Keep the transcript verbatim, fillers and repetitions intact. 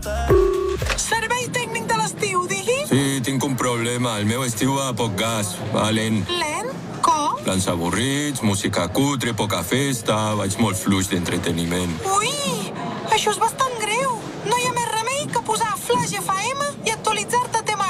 Servei tècnic de l'estiu, digui? Sí, tinc un problema. El meu estiu va a poc gas. Va lent. Lent? Com? Plans avorrits, música cutre, poca festa... Vaig molt fluix d'entreteniment. Ui, això és bastant greu. No hi ha més remei que posar Flash F M i actualitzar-te a tema